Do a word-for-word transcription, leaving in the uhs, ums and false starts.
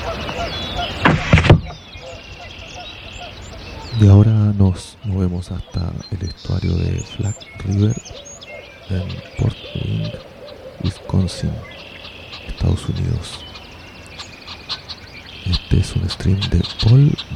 Y ahora nos movemos hasta el estuario de Flat River en Port Wing, Wisconsin, Estados Unidos. Este es un stream de Paul